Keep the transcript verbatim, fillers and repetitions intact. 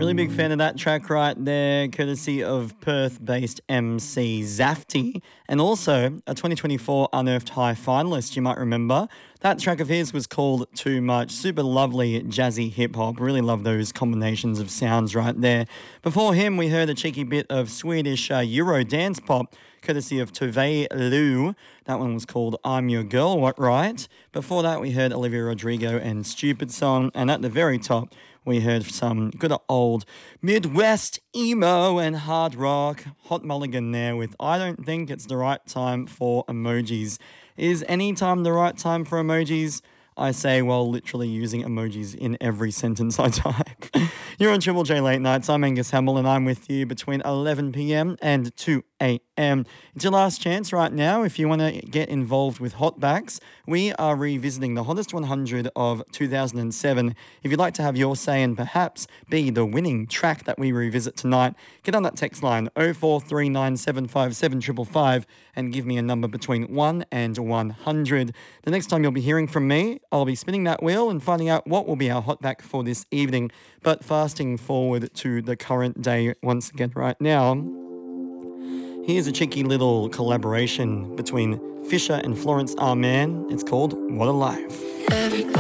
Really big fan of that track right there, courtesy of Perth-based M C Zafty, and also a twenty twenty-four Unearthed High finalist, you might remember. That track of his was called Too Much. Super lovely jazzy hip-hop. Really love those combinations of sounds right there. Before him, we heard a cheeky bit of Swedish uh, Euro dance pop, courtesy of Tove Lo. That one was called I'm Your Girl, what right? Before that, we heard Olivia Rodrigo and Stupid Song, and at the very top, we heard some good old Midwest emo and hard rock. Hot Mulligan there with I Don't Think It's the Right Time for Emojis. Is any time the right time for emojis? I say while literally using emojis in every sentence I type. You're on Triple J Late Nights. I'm Angus Hamill and I'm with you between eleven p.m. and two a.m. It's your last chance right now. If you want to get involved with Hotbacks, we are revisiting the hottest one hundred of two thousand seven. If you'd like to have your say and perhaps be the winning track that we revisit tonight, get on that text line oh four three nine seven five seven five five five and give me a number between one and one hundred. The next time you'll be hearing from me, I'll be spinning that wheel and finding out what will be our hotback for this evening. But fasting forward to the current day once again right now, here's a cheeky little collaboration between Fisher and Florence Arman. It's called What a Life. Everybody